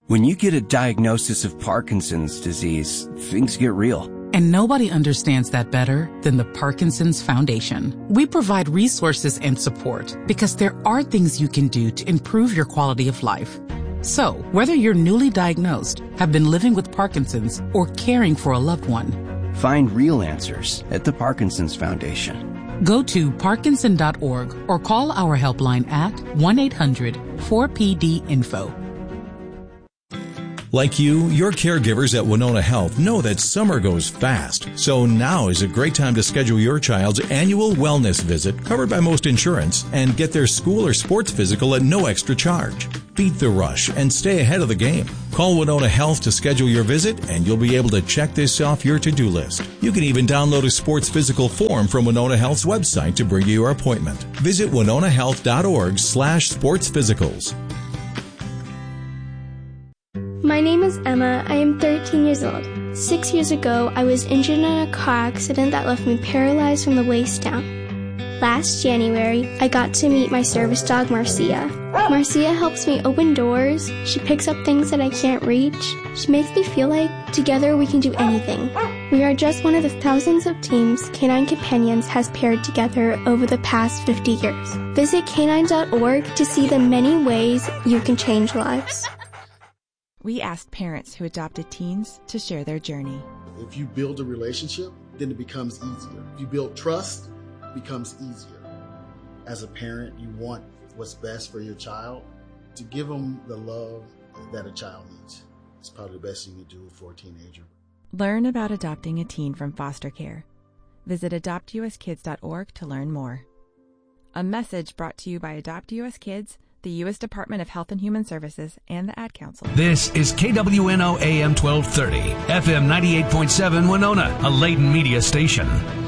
When you get a diagnosis of Parkinson's disease, things get real. And nobody understands that better than the Parkinson's Foundation. We provide resources and support because there are things you can do to improve your quality of life. So, whether you're newly diagnosed, have been living with Parkinson's, or caring for a loved one, find real answers at the Parkinson's Foundation. Go to parkinson.org or call our helpline at 1-800-4PD-INFO. Like you, your caregivers at Winona Health know that summer goes fast. So now is a great time to schedule your child's annual wellness visit, covered by most insurance, and get their school or sports physical at no extra charge. Beat the rush and stay ahead of the game. Call Winona Health to schedule your visit, and you'll be able to check this off your to-do list. You can even download a sports physical form from Winona Health's website to bring you your appointment. Visit winonahealth.org/sportsphysicals. My name is Emma. I am 13 years old. 6 years ago, I was injured in a car accident that left me paralyzed from the waist down. Last January, I got to meet my service dog, Marcia. Marcia helps me open doors. She picks up things that I can't reach. She makes me feel like together we can do anything. We are just one of the thousands of teams Canine Companions has paired together over the past 50 years. Visit canine.org to see the many ways you can change lives. We asked parents who adopted teens to share their journey. If you build a relationship, then it becomes easier. If you build trust, it becomes easier. As a parent, you want what's best for your child. To give them the love that a child needs. It's probably the best you can do for a teenager. Learn about adopting a teen from foster care. Visit adoptuskids.org to learn more. A message brought to you by Adopt US Kids, the U.S. Department of Health and Human Services, and the Ad Council. This is KWNO AM 1230, FM 98.7 Winona, a Layton media station.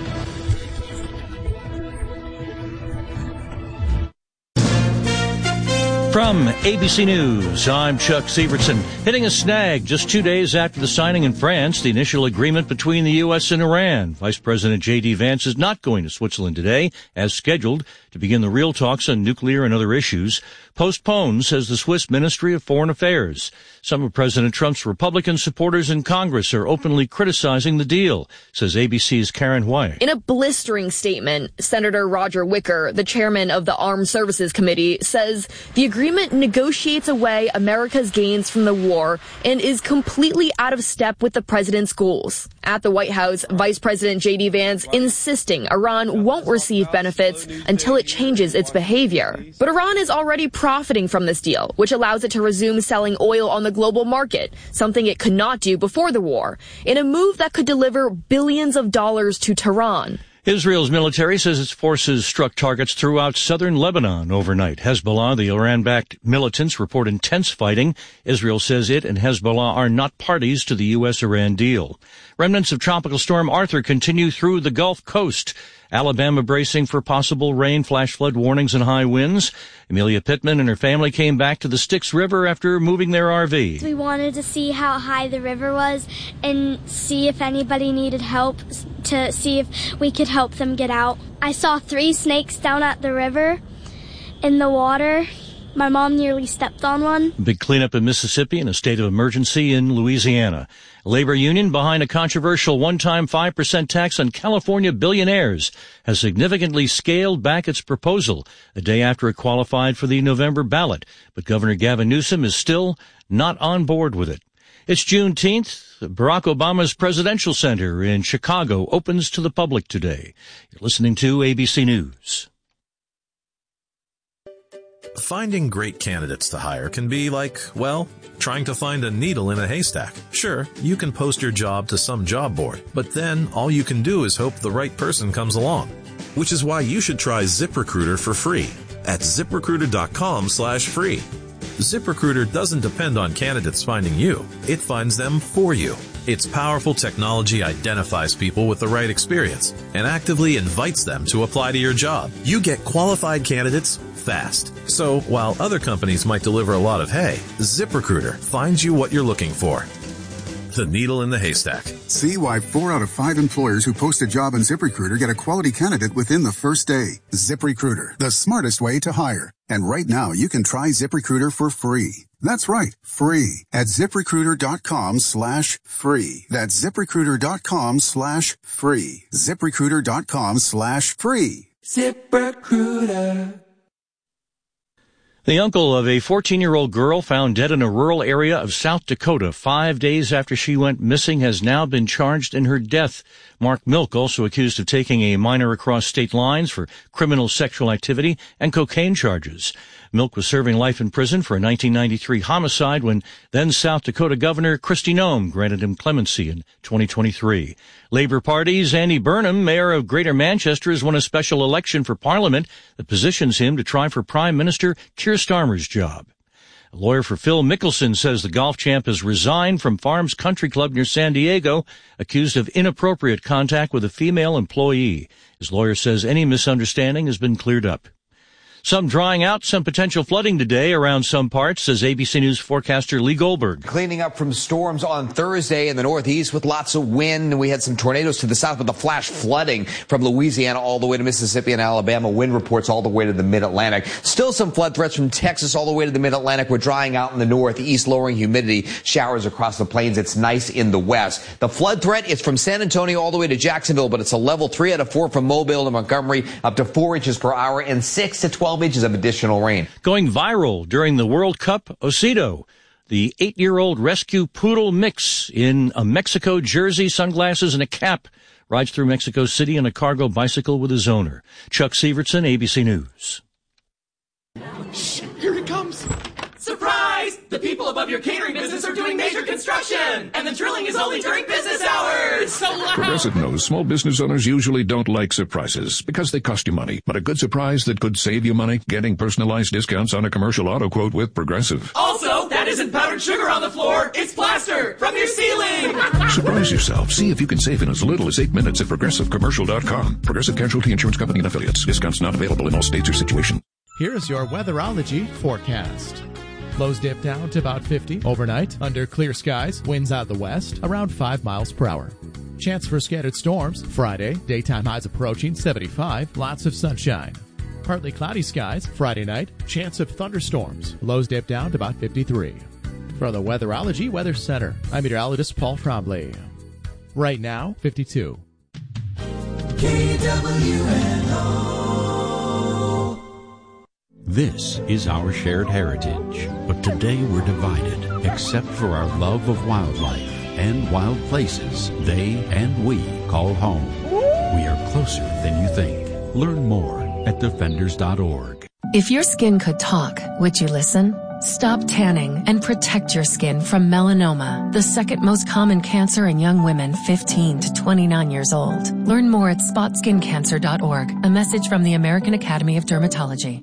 From ABC News, I'm Chuck Sievertson. Hitting a snag just 2 days after the signing in France, the initial agreement between the U.S. and Iran. Vice President J.D. Vance is not going to Switzerland today, as scheduled, to begin the real talks on nuclear and other issues. Postponed, says the Swiss Ministry of Foreign Affairs. Some of President Trump's Republican supporters in Congress are openly criticizing the deal, says ABC's Karen White. In a blistering statement, Senator Roger Wicker, the chairman of the Armed Services Committee, says the agreement negotiates away America's gains from the war and is completely out of step with the president's goals. At the White House, Vice President J.D. Vance insisting Iran won't receive benefits until it changes its behavior. But Iran is already profiting from this deal, which allows it to resume selling oil on the global market, something it could not do before the war, in a move that could deliver billions of dollars to Tehran. Israel's military says its forces struck targets throughout southern Lebanon overnight. Hezbollah, the Iran-backed militants, report intense fighting. Israel says it and Hezbollah are not parties to the U.S.-Iran deal. Remnants of Tropical Storm Arthur continue through the Gulf Coast. Alabama bracing for possible rain, flash flood warnings, and high winds. Amelia Pittman and her family came back to the Styx River after moving their RV. We wanted to see how high the river was and see if anybody needed help, to see if we could help them get out. I saw 3 snakes down at the river in the water. My mom nearly stepped on one. Big cleanup in Mississippi and a state of emergency in Louisiana. Labor union behind a controversial one-time 5% tax on California billionaires has significantly scaled back its proposal a day after it qualified for the November ballot. But Governor Gavin Newsom is still not on board with it. It's Juneteenth. Barack Obama's Presidential Center in Chicago opens to the public today. You're listening to ABC News. Finding great candidates to hire can be like, well, trying to find a needle in a haystack. Sure, you can post your job to some job board, but then all you can do is hope the right person comes along. Which is why you should try ZipRecruiter for free at ZipRecruiter.com/free. ZipRecruiter doesn't depend on candidates finding you. It finds them for you. Its powerful technology identifies people with the right experience and actively invites them to apply to your job. You get qualified candidates fast. So while other companies might deliver a lot of hay, ZipRecruiter finds you what you're looking for. the needle in the haystack. See why 4 out of 5 employers who post a job on ZipRecruiter get a quality candidate within the first day. ZipRecruiter, the smartest way to hire. And right now, you can try ZipRecruiter for free. That's right, free at ZipRecruiter.com/free. That's ZipRecruiter.com/free. ZipRecruiter.com/free. ZipRecruiter. The uncle of a 14-year-old girl found dead in a rural area of South Dakota 5 days after she went missing has now been charged in her death. Mark Milk, also accused of taking a minor across state lines for criminal sexual activity and cocaine charges. Milk was serving life in prison for a 1993 homicide when then South Dakota Governor Kristi Noem granted him clemency in 2023. Labour Party's Andy Burnham, mayor of Greater Manchester, has won a special election for Parliament that positions him to try for Prime Minister Keir Starmer's job. A lawyer for Phil Mickelson says the golf champ has resigned from Farms Country Club near San Diego, accused of inappropriate contact with a female employee. His lawyer says any misunderstanding has been cleared up. Some drying out, some potential flooding today around some parts, says ABC News forecaster Lee Goldberg. Cleaning up from storms on Thursday in the Northeast with lots of wind. We had some tornadoes to the south with the flash flooding from Louisiana all the way to Mississippi and Alabama. Wind reports all the way to the Mid-Atlantic. Still some flood threats from Texas all the way to the Mid-Atlantic. We're drying out in the Northeast, lowering humidity. Showers across the plains. It's nice in the west. The flood threat is from San Antonio all the way to Jacksonville, but it's a level 3 out of 4 from Mobile to Montgomery, up to 4 inches per hour and 6 to 12 inches of additional rain. Going viral during the World Cup, Osido, the 8-year-old rescue poodle mix in a Mexico jersey, sunglasses, and a cap, rides through Mexico City on a cargo bicycle with his owner. Chuck Severtson, ABC News. Shh, here it comes. Surprise! The people above your catering business are doing major construction, and the drilling is only during business hours. So loud. Progressive knows small business owners usually don't like surprises because they cost you money. But a good surprise that could save you money, getting personalized discounts on a commercial auto quote with Progressive. Also, that isn't powdered sugar on the floor. It's plaster from your ceiling. Surprise yourself. See if you can save in as little as 8 minutes at ProgressiveCommercial.com. Progressive Casualty Insurance Company and Affiliates. Discounts not available in all states or situations. Here's your weatherology forecast. Lows dip down to about 50 overnight. Under clear skies, winds out the west, around 5 miles per hour. Chance for scattered storms. Friday, daytime highs approaching 75, lots of sunshine. Partly cloudy skies. Friday night, chance of thunderstorms. Lows dip down to about 53. From the Weatherology Weather Center, I'm meteorologist Paul Trombley. Right now, 52. KWNO. This is our shared heritage, but today we're divided, except for our love of wildlife and wild places they and we call home. We are closer than you think. Learn more at defenders.org. If your skin could talk, would you listen? Stop tanning and protect your skin from melanoma, the second most common cancer in young women 15 to 29 years old. Learn more at spotskincancer.org, a message from the American Academy of Dermatology.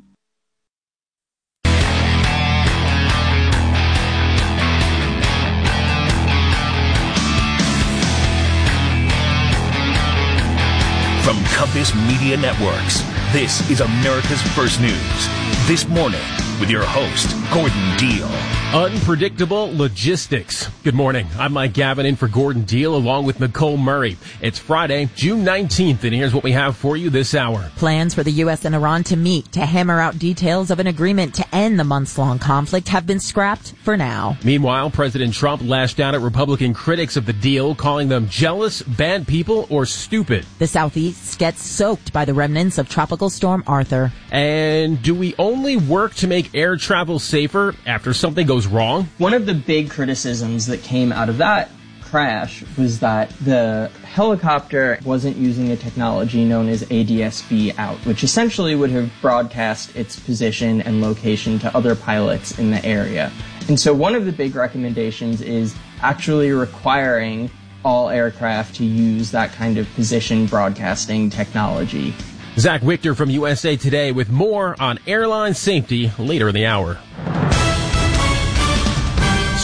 From Compass Media Networks, this is America's First News. This morning, with your host, Gordon Deal. Unpredictable logistics. Good morning. I'm Mike Gavin in for Gordon Deal along with Nicole Murray. It's Friday, June 19th, and here's what we have for you this hour. Plans for the U.S. and Iran to meet to hammer out details of an agreement to end the months-long conflict have been scrapped for now. Meanwhile, President Trump lashed out at Republican critics of the deal, calling them jealous, bad people, or stupid. The Southeast gets soaked by the remnants of Tropical Storm Arthur. And do we only work to make air travel safer after something goes wrong? One of the big criticisms that came out of that crash was that the helicopter wasn't using a technology known as ADS-B out, which essentially would have broadcast its position and location to other pilots in the area. And so one of the big recommendations is actually requiring all aircraft to use that kind of position broadcasting technology. Zach Victor from USA Today with more on airline safety later in the hour.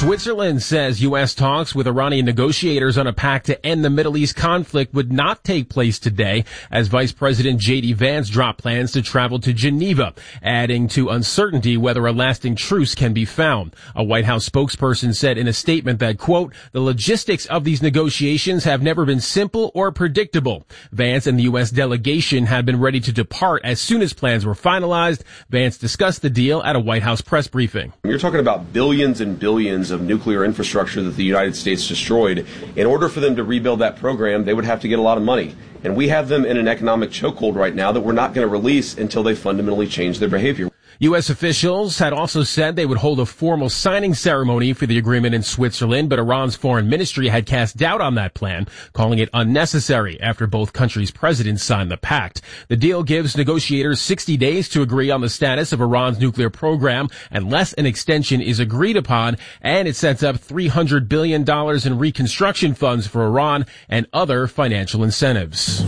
Switzerland says U.S. talks with Iranian negotiators on a pact to end the Middle East conflict would not take place today as Vice President J.D. Vance dropped plans to travel to Geneva, adding to uncertainty whether a lasting truce can be found. A White House spokesperson said in a statement that, quote, the logistics of these negotiations have never been simple or predictable. Vance and the U.S. delegation had been ready to depart as soon as plans were finalized. Vance discussed the deal at a White House press briefing. You're talking about billions and billions of nuclear infrastructure that the United States destroyed. In order for them to rebuild that program, they would have to get a lot of money. And we have them in an economic chokehold right now that we're not going to release until they fundamentally change their behavior. U.S. officials had also said they would hold a formal signing ceremony for the agreement in Switzerland, but Iran's foreign ministry had cast doubt on that plan, calling it unnecessary after both countries' presidents signed the pact. The deal gives negotiators 60 days to agree on the status of Iran's nuclear program unless an extension is agreed upon, and it sets up $300 billion in reconstruction funds for Iran and other financial incentives.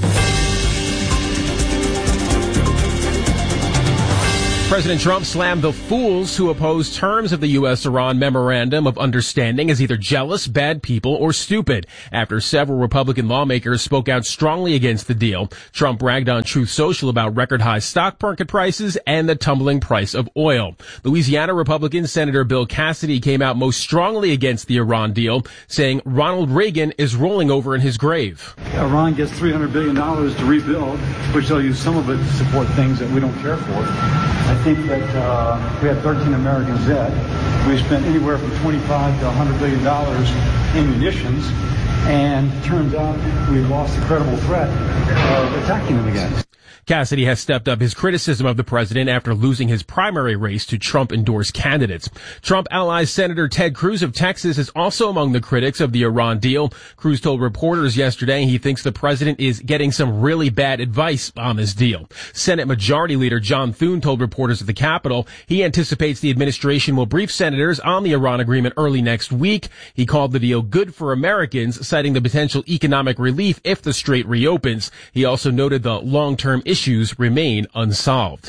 President Trump slammed the fools who oppose terms of the U.S.-Iran Memorandum of Understanding as either jealous, bad people, or stupid. After several Republican lawmakers spoke out strongly against the deal, Trump bragged on Truth Social about record-high stock market prices and the tumbling price of oil. Louisiana Republican Senator Bill Cassidy came out most strongly against the Iran deal, saying Ronald Reagan is rolling over in his grave. Iran gets $300 billion to rebuild, which they'll use some of it to support things that we don't care for. I think that we had 13 Americans dead. We spent anywhere from $25 to $100 billion in munitions, and it turns out we've lost the credible threat of attacking them again. Cassidy has stepped up his criticism of the president after losing his primary race to Trump-endorsed candidates. Trump allies Senator Ted Cruz of Texas is also among the critics of the Iran deal. Cruz told reporters yesterday he thinks the president is getting some really bad advice on this deal. Senate Majority Leader John Thune told reporters at the Capitol he anticipates the administration will brief senators on the Iran agreement early next week. He called the deal good for Americans, citing the potential economic relief if the strait reopens. He also noted the long-term issues remain unsolved.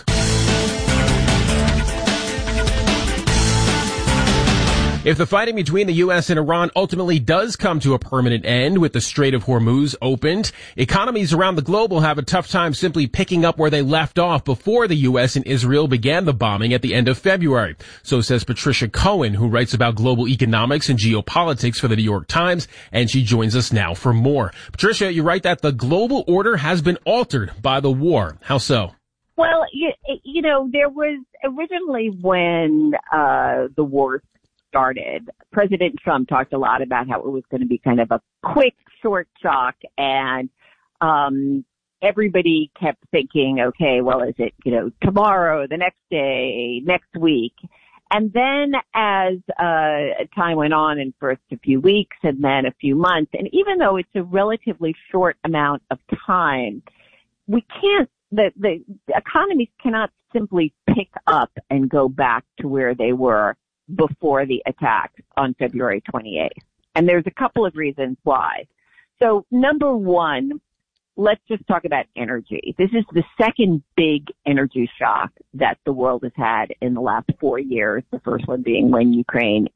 If the fighting between the U.S. and Iran ultimately does come to a permanent end with the Strait of Hormuz opened, economies around the globe will have a tough time simply picking up where they left off before the U.S. and Israel began the bombing at the end of February. So says Patricia Cohen, who writes about global economics and geopolitics for the New York Times, and she joins us now for more. Patricia, you write that the global order has been altered by the war. How so? Well, you know, there was originally when the war started, President Trump talked a lot about how it was going to be kind of a quick, short shock, and everybody kept thinking, okay, well, is it, you know, tomorrow, the next day, next week? And then as time went on, and first a few weeks and then a few months, and even though it's a relatively short amount of time, we can't, the economies cannot simply pick up and go back to where they were before the attack on February 28th. And there's a couple of reasons why. So number one, let's just talk about energy. This is the second big energy shock that the world has had in the last 4 years. The first one being when Ukraine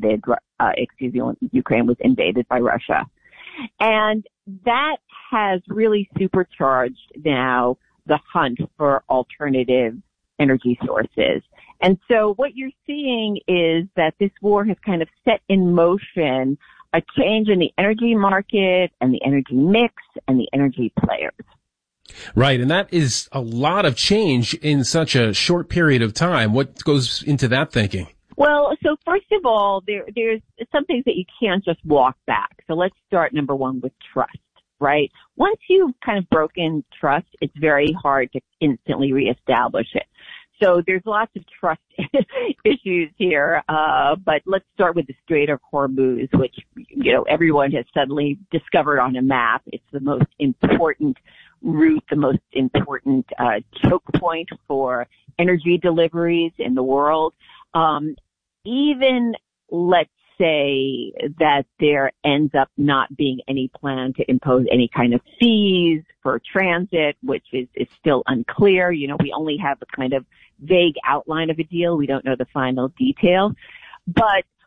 was invaded by Russia. And that has really supercharged now the hunt for alternative energy sources. And so what you're seeing is that this war has kind of set in motion a change in the energy market and the energy mix and the energy players. Right, and that is a lot of change in such a short period of time. What goes into that thinking? Well, so first of all, there's some things that you can't just walk back. So let's start, number one, with trust, right? Once you've kind of broken trust, it's very hard to instantly reestablish it. So there's lots of trust issues here, but let's start with the Strait of Hormuz, which, you know, everyone has suddenly discovered on a map. It's the most important route, the most important choke point for energy deliveries in the world. Even let's say that there ends up not being any plan to impose any kind of fees for transit, which is still unclear. You know, we only have a kind of vague outline of a deal. We don't know the final detail. But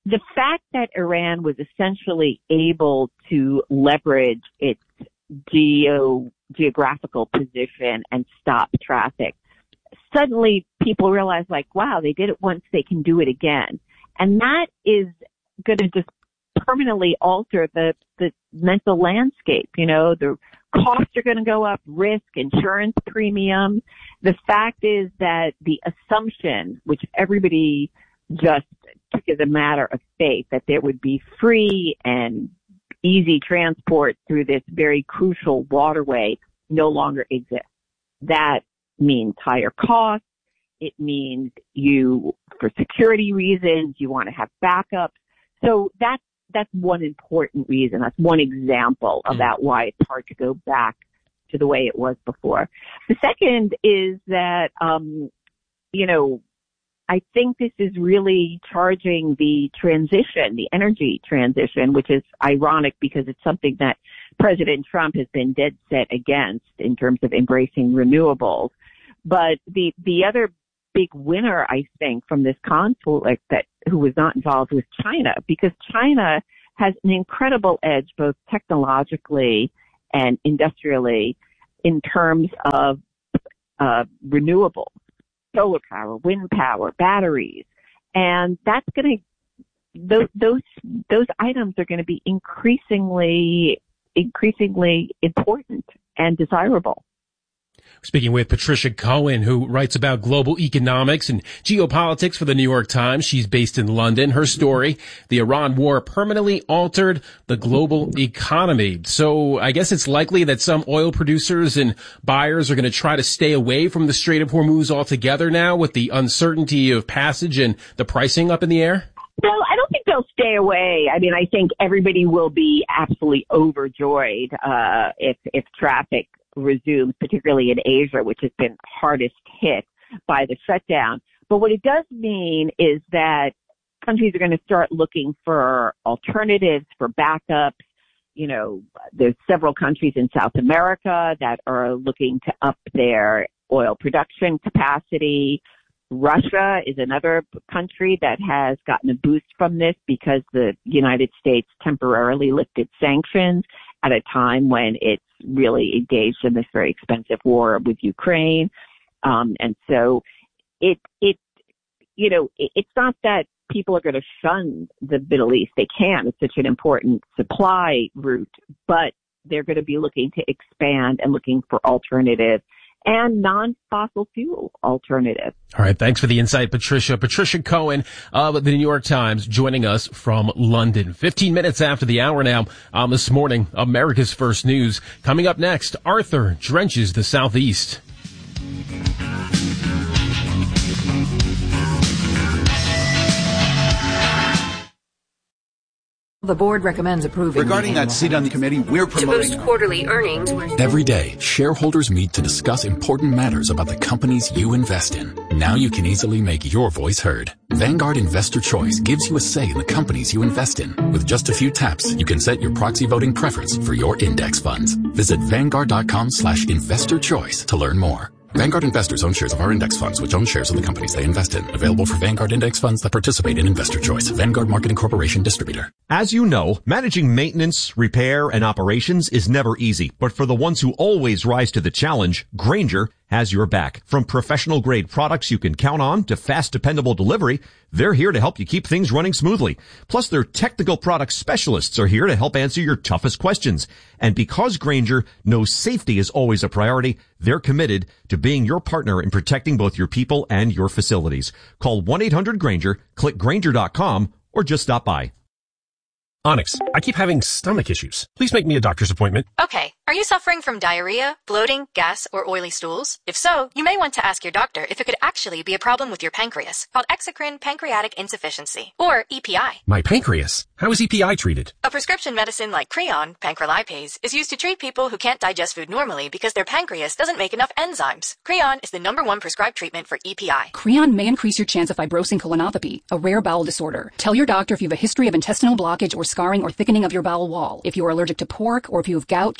the fact that Iran was essentially able to leverage its geographical position and stop traffic, suddenly people realize, like, wow, they did it once, they can do it again. And that is going to just permanently alter the mental landscape. You know, the costs are going to go up, risk, insurance premiums. The fact is that the assumption, which everybody just took as a matter of faith, that there would be free and easy transport through this very crucial waterway, no longer exists. That means higher costs. It means for security reasons, you want to have backups. So that's one important reason. That's one example about why it's hard to go back to the way it was before. The second is that, I think this is really charging the transition, the energy transition, which is ironic because it's something that President Trump has been dead set against in terms of embracing renewables. But the other big winner, I think, from this conflict who was not involved was China, because China has an incredible edge both technologically and industrially in terms of renewables. Solar power, wind power, batteries, and that's going to those items are going to be increasingly important and desirable. Speaking with Patricia Cohen, who writes about global economics and geopolitics for the New York Times. She's based in London. Her story, the Iran war permanently altered the global economy. So I guess it's likely that some oil producers and buyers are going to try to stay away from the Strait of Hormuz altogether now with the uncertainty of passage and the pricing up in the air? Well, I don't think they'll stay away. I mean, I think everybody will be absolutely overjoyed if traffic resumes, particularly in Asia, which has been hardest hit by the shutdown. But what it does mean is that countries are going to start looking for alternatives, for backups. You know, there's several countries in South America that are looking to up their oil production capacity. Russia is another country that has gotten a boost from this because the United States temporarily lifted sanctions at a time when it's really engaged in this very expensive war with Ukraine. And so it's not that people are going to shun the Middle East. They can. It's such an important supply route, but they're going to be looking to expand and looking for alternatives and non-fossil fuel alternatives. All right. Thanks for the insight, Patricia. Patricia Cohen of the New York Times joining us from London. 15 minutes after the hour now this morning, America's First News. Coming up next, Arthur drenches the Southeast. The board recommends approving. Regarding that seat on the committee, we're promoting to boost quarterly earnings. Every day, shareholders meet to discuss important matters about the companies you invest in. Now you can easily make your voice heard. Vanguard Investor Choice gives you a say in the companies you invest in. With just a few taps, you can set your proxy voting preference for your index funds. Visit Vanguard.com/investorchoice to learn more. Vanguard investors own shares of our index funds, which own shares of the companies they invest in. Available for Vanguard index funds that participate in Investor Choice. Vanguard Marketing Corporation distributor. As you know, managing maintenance, repair, and operations is never easy. But for the ones who always rise to the challenge, Grainger has your back. From professional grade products you can count on to fast, dependable delivery, they're here to help you keep things running smoothly. Plus, their technical product specialists are here to help answer your toughest questions. And because Grainger knows safety is always a priority, they're committed to being your partner in protecting both your people and your facilities. Call 1-800-GRAINGER, click Grainger.com, or just stop by. Onyx, I keep having stomach issues. Please make me a doctor's appointment. Okay. Are you suffering from diarrhea, bloating, gas, or oily stools? If so, you may want to ask your doctor if it could actually be a problem with your pancreas, called exocrine pancreatic insufficiency, or EPI. My pancreas? How is EPI treated? A prescription medicine like Creon, pancrelipase, is used to treat people who can't digest food normally because their pancreas doesn't make enough enzymes. Creon is the #1 prescribed treatment for EPI. Creon may increase your chance of fibrosing colonopathy, a rare bowel disorder. Tell your doctor if you have a history of intestinal blockage or scarring or thickening of your bowel wall, if you are allergic to pork, or if you have gout, kidney problems,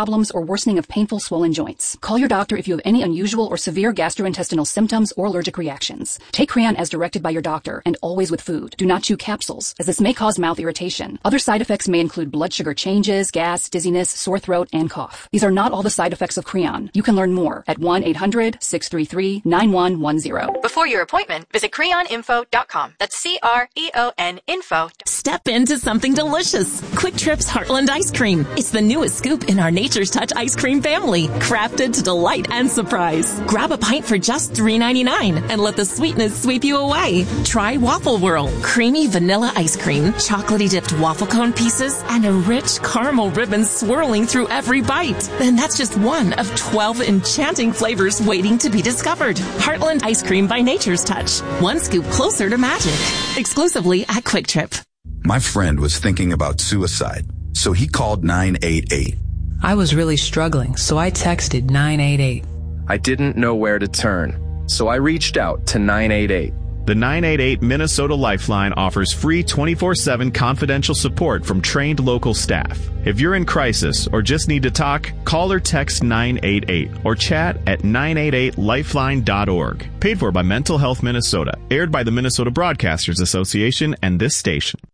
problems, or worsening of painful, swollen joints. Call your doctor if you have any unusual or severe gastrointestinal symptoms or allergic reactions. Take Creon as directed by your doctor and always with food. Do not chew capsules, as this may cause mouth irritation. Other side effects may include blood sugar changes, gas, dizziness, sore throat, and cough. These are not all the side effects of Creon. You can learn more at 1-800-633-9110. Before your appointment, visit creoninfo.com. That's CREON info. Step into something delicious. Quick Trip's Heartland Ice Cream. It's the newest scoop in our Nature's Touch ice cream family, crafted to delight and surprise. Grab a pint for just $3.99 and let the sweetness sweep you away. Try Waffle Whirl. Creamy vanilla ice cream, chocolatey dipped waffle cone pieces, and a rich caramel ribbon swirling through every bite. And that's just one of 12 enchanting flavors waiting to be discovered. Heartland Ice Cream by Nature's Touch. One scoop closer to magic. Exclusively at Quick Trip. My friend was thinking about suicide, so he called 988. I was really struggling, so I texted 988. I didn't know where to turn, so I reached out to 988. The 988 Minnesota Lifeline offers free 24/7 confidential support from trained local staff. If you're in crisis or just need to talk, call or text 988 or chat at 988lifeline.org. Paid for by Mental Health Minnesota. Aired by the Minnesota Broadcasters Association and this station.